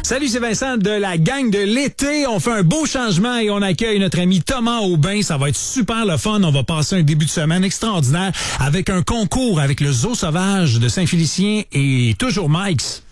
Salut, c'est Vincent de la gang de l'été. On fait un beau changement et on accueille notre ami Thomas Aubin. Ça va être super le fun. On va passer un début de semaine extraordinaire avec un concours avec le Zoo Sauvage de Saint-Félicien et toujours Mike's.